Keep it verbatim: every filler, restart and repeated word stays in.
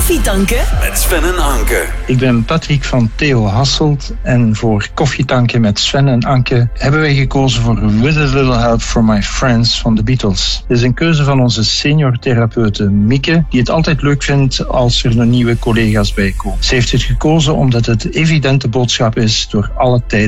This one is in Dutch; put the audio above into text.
Koffietanken met Sven en Anke. Ik ben Patrick van Theo Hasselt en voor Koffietanken met Sven en Anke hebben wij gekozen voor With a Little Help from My Friends van de Beatles. Dit is een keuze van onze senior-therapeute Mieke, die het altijd leuk vindt als er een nieuwe collega's bij komen. Ze heeft het gekozen omdat het evidente boodschap is door alle tijden